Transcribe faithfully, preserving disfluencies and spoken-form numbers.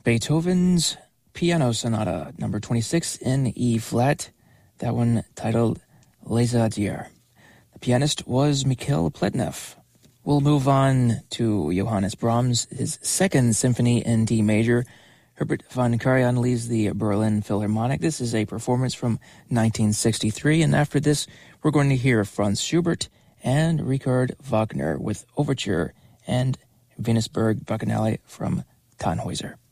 Beethoven's Piano Sonata, number twenty-six in E flat, that one titled Les Adieux. The pianist was Mikhail Pletnev. We'll move on to Johannes Brahms, his second symphony in D major. Herbert von Karajan leads the Berlin Philharmonic. This is a performance from nineteen sixty-three, and after this, we're going to hear Franz Schubert and Richard Wagner with Overture and Venusberg Bacchanale from Tannhäuser.